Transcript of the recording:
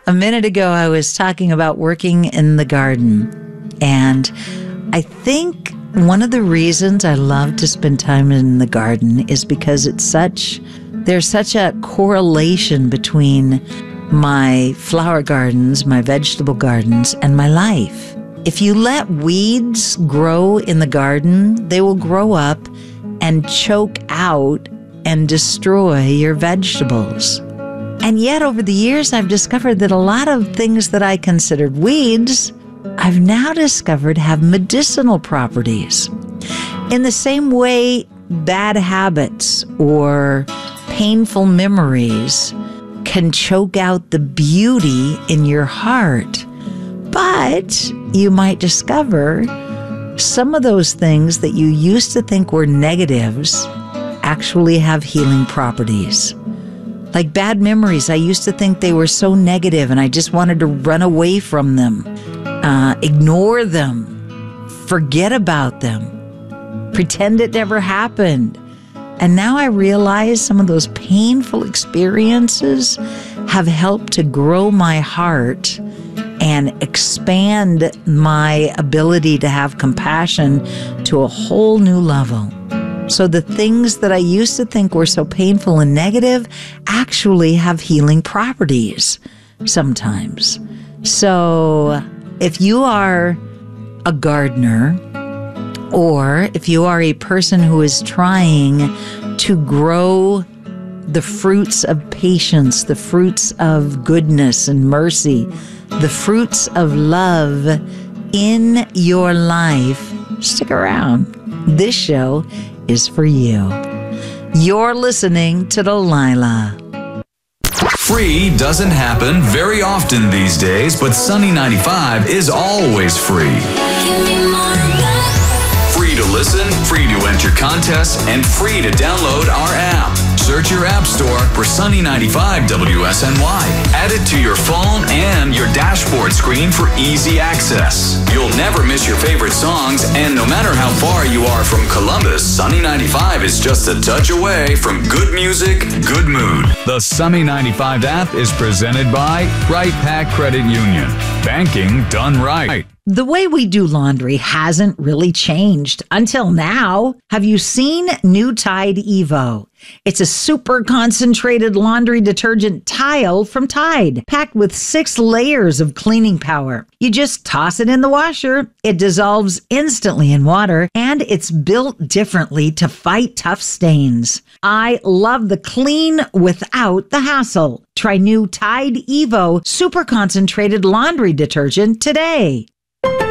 A minute ago, I was talking about working in the garden. And I think one of the reasons I love to spend time in the garden is because there's such a correlation between my flower gardens, my vegetable gardens, and my life. If you let weeds grow in the garden, they will grow up and choke out and destroy your vegetables. And yet, over the years, I've discovered that a lot of things that I considered weeds, I've now discovered have medicinal properties. In the same way, bad habits or painful memories can choke out the beauty in your heart. But you might discover some of those things that you used to think were negatives actually have healing properties. Like bad memories, I used to think they were so negative and I just wanted to run away from them, ignore them, forget about them, pretend it never happened. And now I realize some of those painful experiences have helped to grow my heart and expand my ability to have compassion to a whole new level. So the things that I used to think were so painful and negative actually have healing properties sometimes. So if you are a gardener, or if you are a person who is trying to grow the fruits of patience, the fruits of goodness and mercy, the fruits of love in your life, stick around. This show is for you. You're listening to Delilah. Free doesn't happen very often these days, but Sunny 95 is always free. Free to listen, free to enter contests, and free to download our app. Search your app store for Sunny 95 WSNY. Add it to your phone and your dashboard screen for easy access. You'll never miss your favorite songs, and no matter how far you are from Columbus, Sunny 95 is just a touch away from good music, good mood. The Sunny 95 app is presented by Right Pack Credit Union. Banking done right. The way we do laundry hasn't really changed until now. Have you seen new Tide Evo? It's a super concentrated laundry detergent tile from Tide, packed with 6 layers of cleaning power. You just toss it in the washer, it dissolves instantly in water, and it's built differently to fight tough stains. I love the clean without the hassle. Try new Tide Evo super concentrated laundry detergent today.